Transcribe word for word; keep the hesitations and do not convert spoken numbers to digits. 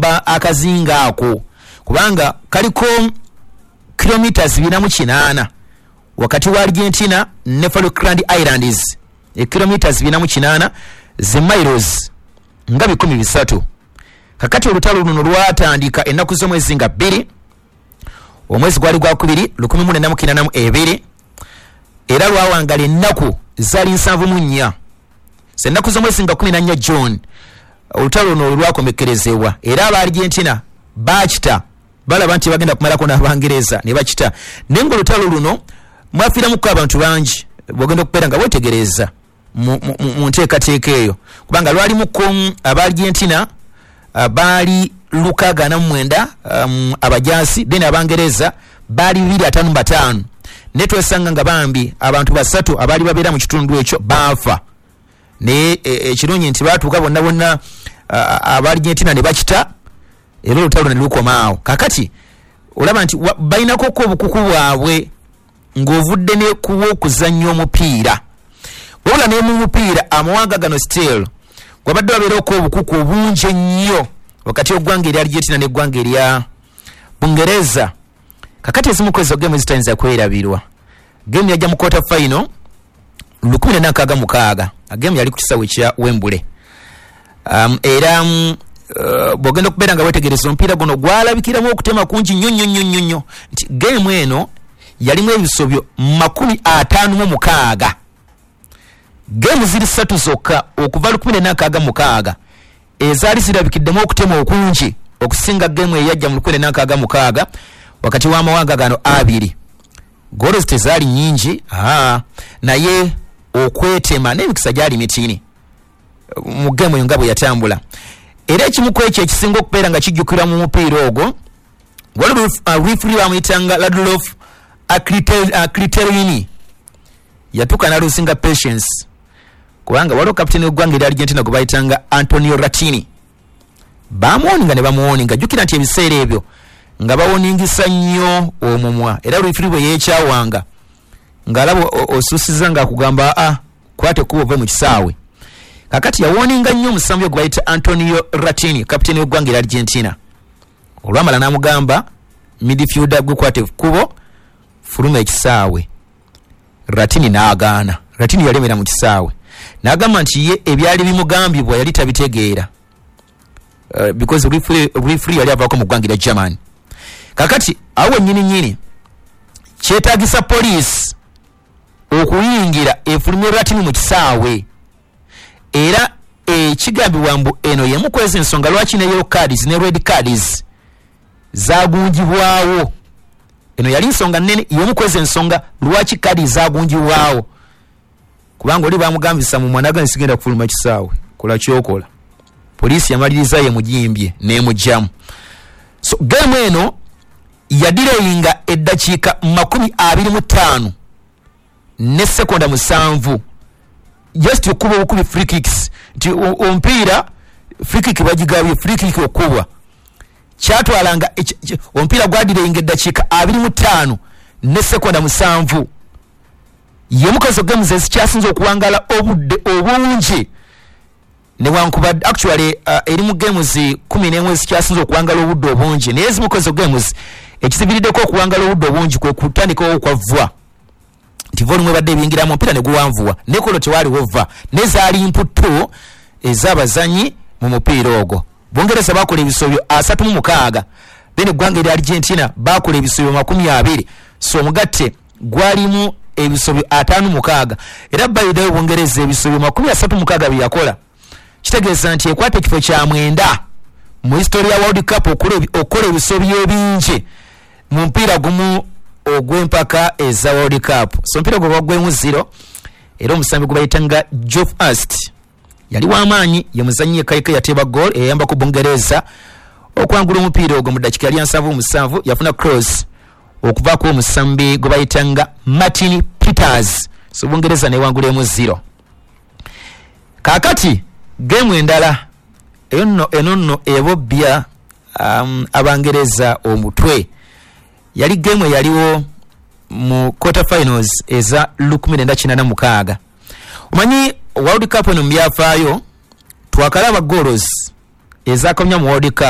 ba akazinga ako kubanga kaliko kilometers bina mu kinana wakati wa Argentina ne Falkland Islands e kilometers bina mu kinana ze miles nga bikumi bisatu. Kakati olutalo luno lwatandika ennaku z'omwezi nga bbiri omwezi gwali gwa kubiri lukumi mu nena mu kinana mu ebiri era lwawangala ennaku zali nsanvu mu nnya. Se ennaku z'omwezi nga kumi na nnya June olutalo luno lwakomekerezebwa era aba Argentina bakita balaba nti bagenda kumalako n'Abangereza ne bakita naye ng'olutalo luno mwafiiramuko abantu bangi bwogenda okubeera nga wetegereza mu nteekateeka eyo kubanga lwalimuko aba Argentina baali lukaga na mwenda um, abajansi then Abangereza baali bibiri ataano bataano ne twesanga nga bambi abantu basatu abaali babeera mu kitundu ekyo baafa ne ekirungi nti baatuuka bonna bonna aba Argentina ne bakita era olutalo ne lukomaawo. Kakati olaba nti balinako ko obukuku bwabwe ng'ovudde ne kuwa okuzannya omupiira wabula ne mu mupiira amawanga gano still gwabadde wabeerako obukuku obungi ennyo wakati ogwanga erya Argentina n'eggwanga erya Bungereza. Kakati ezimu kwezo game zitayinza kwerabirwa. Game yajja mu quarter final lukumi na nkaaga mukaaga. Game yali ku kisaawe kya Wembley. Um, era um, uh, bwogenda okubeera nga wetegereza omupiira guno gwalabikiramu okutema kungi nnyo nnyo nnyo nnyo nti game eno yalimu ebisobyo makumi ataano mu mukaaga. Game ziri ssatu zokka okuva lukumi na nkaaga mukaaga ezaali zirabikiddemu okutema okungi okusinga game eyajja mu lukumi na nkaaga mukaaga wakati w'amawanga gano abiri. Goals tezaali nnyingi aa naye okwetema n'emikisa gyali mitini mu game eyo nga bwe yatambula. Era ekimu ku ekyo ekisinga okubeera nga kijjukirwa mu mupiira ogwo waliwo referee bamuyitanga Radulov Akriterini yatuuka n'alusinga Patience kubanga waliwo kapiteni w'eggwanga erya Argentina gwe bayitanga Antonio Ratini. Bamuwoninga ne bamuwoninga jjukira nti ebiseera ebyo nga bawoningisa nnyo omumwa era referee bwe yeekyawanga ng'alaba osuusiza nga akugamba a kwate kuba ove mu kisaawe. Kakati yawoninga nnyo omusambi gwe bayita Antonio Ratini kapiteni w'eggwanga erya Argentina olwamala n'amugamba midfielder gwe kwate kubo fuluma ekisaawe. Ratini n'agaana. Ratini yalemera mu kisaawe n'agamba nti ye ebyali bimugambibwa yali tabitegeera uh, because referee referee yali avaako mu ggwanga erya Germany. Kakati awo nnyini nnyini kyetaagisa poliisi okuyingira efulumye Ratini mu kisaawe era ekigambibwa mbu eno yemu kwezi ensonga lwaki ne yellow cards ne red cards zagunjibwawo. Eno yali nsonga nnene y'omu kwezi ensonga lwaki kadi zagunjibwawo kubanga oli bamugambisa mu mwanaga nsigenda kufuluma kisaawe kola kyokola. Poliisi yamaliriza ye mujimbye n'emujjamu. So game eno yadireyinga eddakiika makumi abiri mu ttaano ne sekonda musanvu just okuba obukubi free kicks nti omupiira free kick bagigabye free kick okubwa kyatwalanga omupiira gwadireyinga eddakiika abiri mu ttaano ne sekonda musanvu. Ye mukazo games ezikyasinze okuwangala obudde obungi newankubadde actually uh, eri mu games kumi n'emu ezikyasinze okuwangala obudde obungi naye ezimu mukazo games ekisibiriddeko okuwangala obudde obungi kwe kutandikawo okwavva nti volume ebadde ebingiramu omupiira ne guwanvuwa nekolo tewaliwo vva nezaali imputto ez'abazanyi mu mupiira ogwo. Bungereza bakola ebisobyo asatu mu mukaaga then eggwanga erya Argentina bakola ebisobyo makumi abiri so omugatte gwalimu ebisobyo ataano mukaaga era bayidayo Bungereza ebisobyo makumi asatu mukaaga byakola kitegeeza nti ekwata ekifo kya mwenda mu historia ya World Cup okola ebisobyo bingi mu mpiira gumu ogw'empaka eza World Cup. So mpiira gwe bagwemu zero era omusambi gwe bayitanga Geoff Hurst yali w'amaanyi ye muzannyi ekaika yateeba goal eyamba ku Bungereza okwangula omupiira ogwo mu ddakiika yali nsanvu musanvu yafuna cross okuvaako omusambi gwe bayitanga Martin Peters. So Bungereza newangulemu zero. Kakati game endala eyo nno eno nno ebobbya um, Abangereza omutwe yali game yaliwo mu quarter finals eza lukumi na kinana mukaaga. Omanyi World Cup eno mbyafaayo twakalaba goals ezakomya mu World Cup